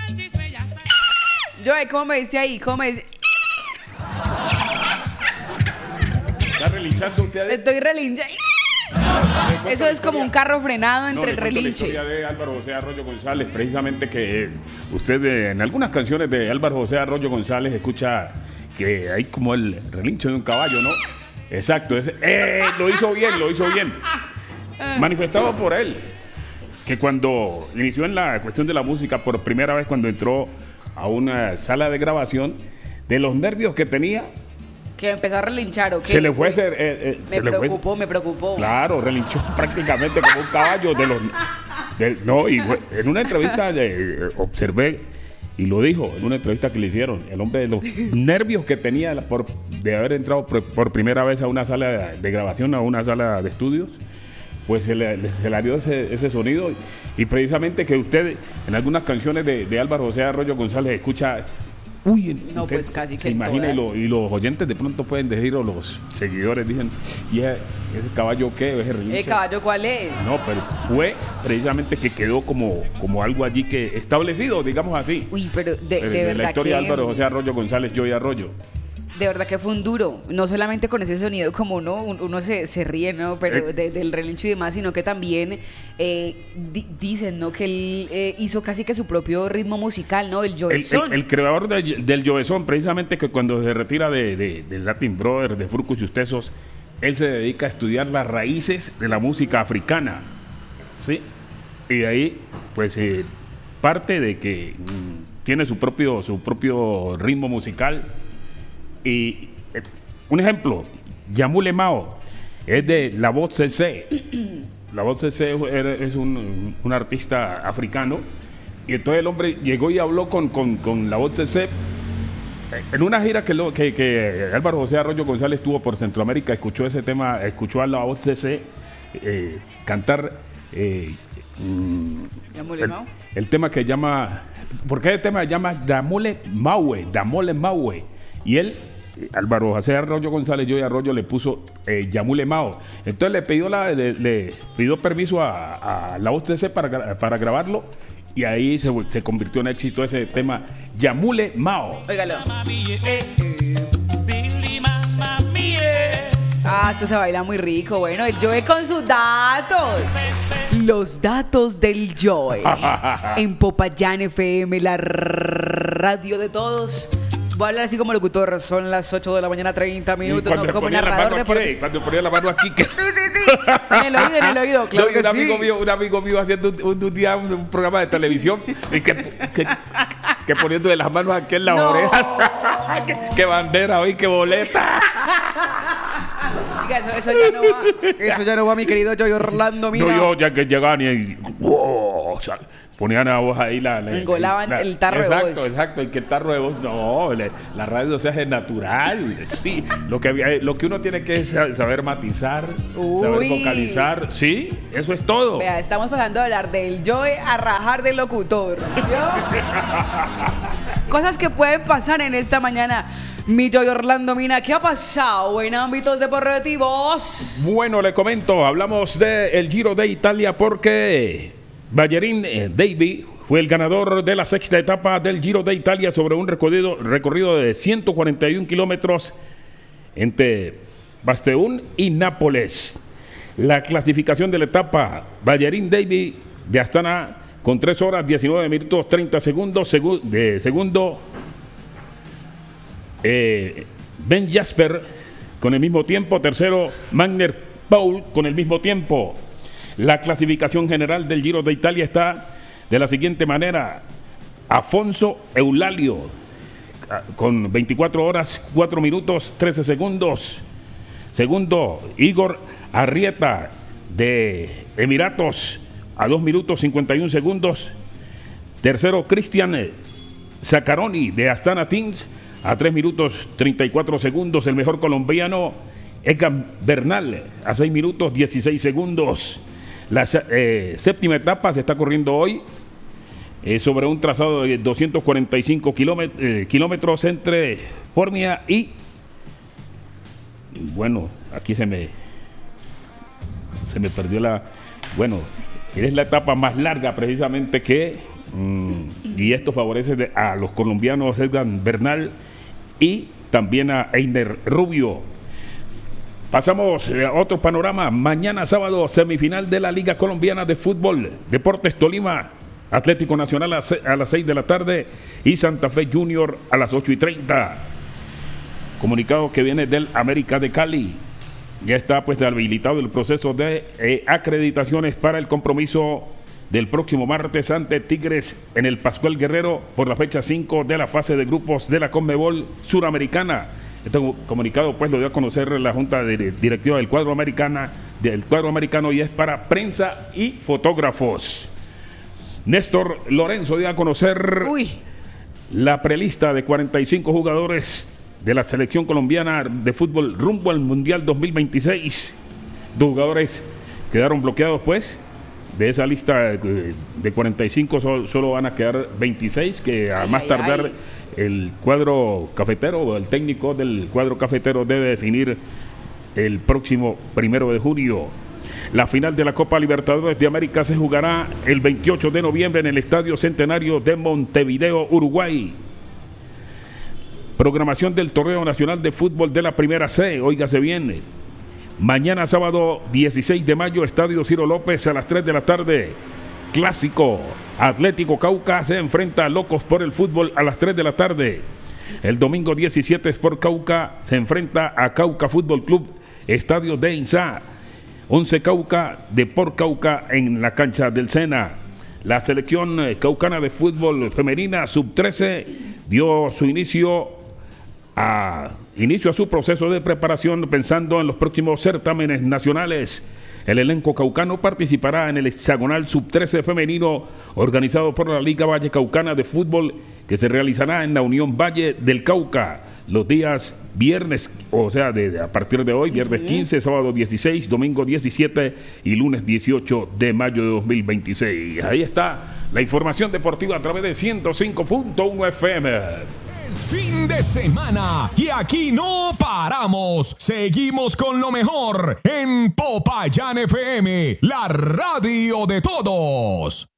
Joe, ¿cómo me dice ahí? ¿Cómo me dice? ¿Está relinchando usted? Estoy relinchando. Eso es como un carro frenado entre el relinche. La historia de Álvaro José Arroyo González, precisamente que usted en algunas canciones de Álvaro José Arroyo González escucha que hay como el relincho de un caballo, ¿no? Exacto, lo hizo bien. Manifestado por él, que cuando inició en la cuestión de la música, por primera vez cuando entró a una sala de grabación, de los nervios que tenía, Que empezó a relinchar, ¿o qué? se le fue... me preocupó. Claro, relinchó prácticamente como un caballo en una entrevista observé, y lo dijo, en una entrevista que le hicieron, el hombre de los nervios que tenía de haber entrado por primera vez a una sala de grabación, a una sala de estudios, pues se le dio ese sonido, y precisamente que usted en algunas canciones de Álvaro José Arroyo González escucha... Uy, no, pues casi que imagina, y los oyentes de pronto pueden decir, o los seguidores dicen, ¿y ese caballo qué? ¿Ese relincho? ¿El caballo cuál es? No, pero fue precisamente que quedó como algo allí que establecido, digamos así. Uy, pero de la verdad historia que... de Álvaro José Arroyo González, Joey Arroyo. De verdad que fue un duro, no solamente con ese sonido como uno se ríe, ¿no? Pero del relincho y demás, sino que también dicen, ¿no? Que él hizo casi que su propio ritmo musical, ¿no? El Jovezón. El creador del Jovezón, precisamente, que cuando se retira del Latin Brothers, de Furcus y Ustesos, él se dedica a estudiar las raíces de la música africana, ¿sí? Y de ahí, pues, parte de que tiene su propio ritmo musical. Y un ejemplo, Yamule Mao es de La Voz CC. La Voz CC es un artista africano, y entonces el hombre llegó y habló con La Voz CC en una gira que Álvaro José Arroyo González tuvo por Centroamérica. Escuchó ese tema, escuchó a La Voz CC cantar el tema que llama, porque el tema se llama Damole Maue, y él, Álvaro José Arroyo González, Joey Arroyo, le puso Yamule Mao. Entonces le pidió permiso a La Voz TC para grabarlo, y ahí se convirtió en éxito ese tema Yamule Mao. Óigalo. Esto se baila muy rico. Bueno, el Joey con sus datos. Los datos del Joey. En Popayán FM, la radio de todos. Voy a hablar así como locutor. Son las 8 de la mañana, 30 minutos. No, como narrador de... Cuando ponía la mano aquí... Sí. En el oído, claro, no, que un amigo mío haciendo un día un programa de televisión, y que poniendo de las manos aquí en las orejas. ¡Qué bandera hoy, qué boleta! Diga, eso ya no va. Eso ya no va, mi querido Joey Orlando. Mira. No, yo ya que llegaban y... o sea, ponían a voz ahí engolaban el tarro de voz. Exacto, el tarro de voz. No, la radio se hace natural. Sí, lo que uno tiene que saber matizar, saber vocalizar. Sí, eso es todo. Vea, estamos pasando a hablar del Joey a rajar del locutor. Cosas que pueden pasar en esta mañana. Mi Joey Orlando Mina, ¿qué ha pasado en ámbitos deportivos? Bueno, le comento, hablamos del Giro de Italia porque Ballerín Davy fue el ganador de la sexta etapa del Giro de Italia sobre un recorrido de 141 kilómetros entre Basteún y Nápoles. La clasificación de la etapa, Ballerín Davy de Astana con 3 horas 19 minutos 30 segundos, segundo Ben Jasper con el mismo tiempo, tercero Magner Paul con el mismo tiempo. La clasificación general del Giro de Italia está de la siguiente manera: Afonso Eulalio con 24 horas 4 minutos 13 segundos. Segundo, Igor Arrieta de Emiratos a 2 minutos 51 segundos. Tercero, Cristian Zaccaroni de Astana Teams a 3 minutos 34 segundos. El mejor colombiano, Egan Bernal, a 6 minutos 16 segundos. La séptima etapa se está corriendo hoy sobre un trazado de 245 kilómetros entre Formia y... Bueno, aquí se me perdió la... Bueno, es la etapa más larga precisamente que Y esto favorece a los colombianos Edgar Bernal y también a Einer Rubio. Pasamos a otro panorama. Mañana sábado, semifinal de la Liga Colombiana de Fútbol. Deportes Tolima, Atlético Nacional a las 6 de la tarde y Santa Fe Junior a las 8:30. Comunicado que viene del América de Cali. Ya está pues habilitado el proceso de acreditaciones para el compromiso del próximo martes ante Tigres en el Pascual Guerrero por la fecha 5 de la fase de grupos de la Conmebol Suramericana. Este comunicado pues lo dio a conocer la Junta Directiva del cuadro americano y es para prensa y fotógrafos. Néstor Lorenzo dio a conocer la prelista de 45 jugadores de la selección colombiana de fútbol rumbo al Mundial 2026. 2 jugadores quedaron bloqueados pues. De esa lista de 45 solo van a quedar 26, que a más tardar el cuadro cafetero o el técnico del cuadro cafetero debe definir el próximo 1 de junio. La final de la Copa Libertadores de América se jugará el 28 de noviembre en el Estadio Centenario de Montevideo, Uruguay. Programación del Torneo Nacional de Fútbol de la Primera C, óigase bien. Mañana sábado 16 de mayo, Estadio Ciro López a las 3 de la tarde. Clásico, Atlético Cauca se enfrenta a Locos por el Fútbol a las 3 de la tarde. El domingo 17 Sport Cauca se enfrenta a Cauca Fútbol Club, Estadio de Insá. 11 Cauca, Deport Cauca en la cancha del Sena. La selección caucana de fútbol femenina sub-13 dio su inicio a su proceso de preparación pensando en los próximos certámenes nacionales. El elenco caucano participará en el hexagonal sub-13 femenino organizado por la Liga Valle Caucana de Fútbol que se realizará en la Unión Valle del Cauca los días viernes, o sea, a partir de hoy, viernes 15, sábado 16, domingo 17 y lunes 18 de mayo de 2026. Ahí está la información deportiva a través de 105.1 FM. Es fin de semana y aquí no paramos. Seguimos con lo mejor en Popayán FM, la radio de todos.